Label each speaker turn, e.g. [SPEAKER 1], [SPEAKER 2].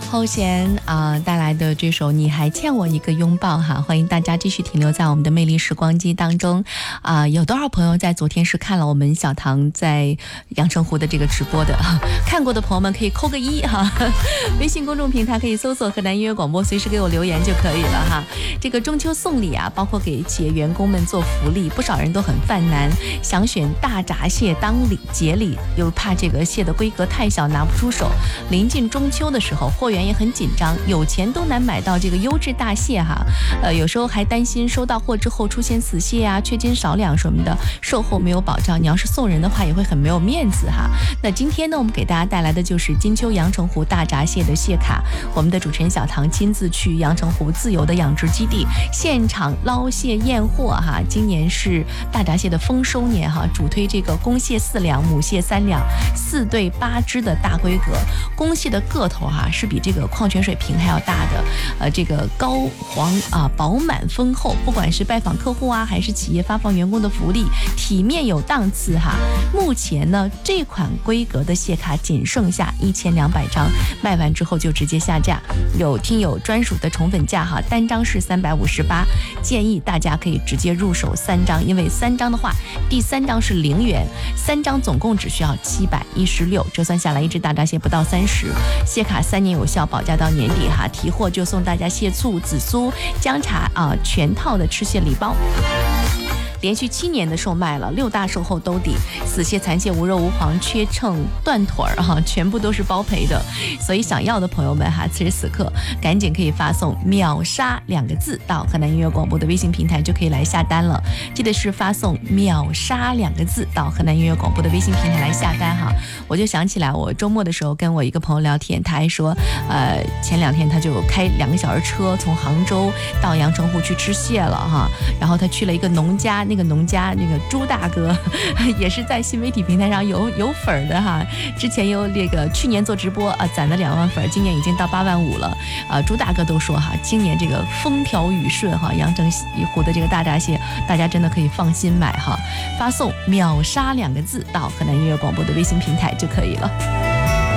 [SPEAKER 1] 后弦带来的这首你还欠我一个拥抱哈，欢迎大家继续停留在我们的魅力时光机当中有多少朋友在昨天是看了我们小唐在阳澄湖的这个直播的看过的朋友们可以扣个1哈，微信公众平台可以搜索河南音乐广播，随时给我留言就可以了哈。这个中秋送礼包括给企业员工们做福利，不少人都很犯难，想选大闸蟹当节礼，又怕这个蟹的规格太小拿不出手，临近中秋的时候货源也很紧张，有钱都难买到这个优质大蟹哈。有时候还担心收到货之后出现死蟹缺斤少两什么的，售后没有保障，你要是送人的话也会很没有面子哈。那今天呢，我们给大家带来的就是金秋阳澄湖大闸蟹的蟹卡，我们的主持人小唐亲自去阳澄湖自由的养殖基地现场捞蟹验货哈。今年是大闸蟹的丰收年哈，主推这个公蟹4两，母蟹3两，4对8只的大规格。公蟹的个头是比这个矿泉水瓶还要大的，这个膏黄饱满丰厚，不管是拜访客户还是企业发放员工的福利，体面有档次哈。目前呢，这款规格的蟹卡仅剩下1200张，卖完之后就直接下架，有听友专属的宠粉价哈，单张是358，建议大家可以直接入手3张，因为3张的话，第3张是0元，3张总共只需要716，折算下来一只大闸蟹不到30，蟹卡3年有效，保价到年底哈，提货就送大家蟹醋、紫苏、姜茶全套的吃蟹礼包。连续7年的售卖了，6大售后兜底，死蟹、残蟹、无肉无黄、缺秤、断腿全部都是包赔的。所以想要的朋友们此时此刻赶紧可以发送秒杀2个字到河南音乐广播的微信平台，就可以来下单了。记得是发送秒杀2个字到河南音乐广播的微信平台来下单哈。我就想起来，我周末的时候跟我一个朋友聊天，他还说前2天他就开2个小时车从杭州到阳澄湖去吃蟹了哈。然后他去了一个农家，那个农家那个朱大哥也是在新媒体平台上有粉的哈，之前有这个去年做直播攒了2万粉，今年已经到8万5了。朱大哥都说今年这个风调雨顺阳澄湖的这个大闸蟹大家真的可以放心买哈。发送秒杀2个字到河南音乐广播的微信平台就可以了。